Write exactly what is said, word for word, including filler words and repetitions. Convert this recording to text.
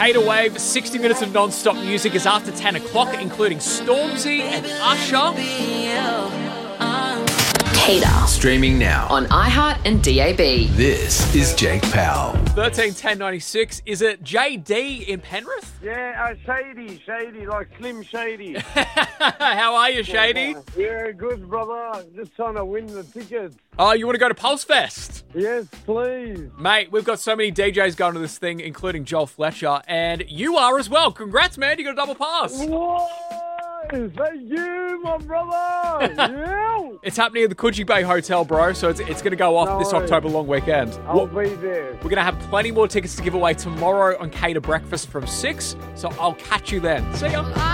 Data Wave, sixty minutes of non-stop music is after ten o'clock, including Stormzy and Usher. Cater. Streaming now On iHeart and D A B. This is Jake Powell. thirteen ten ninety-six. Is it J D in Penrith? Yeah, uh, Shady, Shady, like Slim Shady. How are you, Shady? Yeah, good, brother. Just trying to win the tickets. Oh, you want to go to Pulse Fest? Yes, please. Mate, we've got so many D Js going to this thing, including Joel Fletcher, and you are as well. Congrats, man. You got a double pass. Whoa! Thank you, my brother. Yeah. It's happening at the Coogee Bay Hotel, bro, so it's, it's going to go off No this way. October long weekend. I'll We're be there. going to have plenty more tickets to give away tomorrow on Cater Breakfast from six, so I'll catch you then. See ya.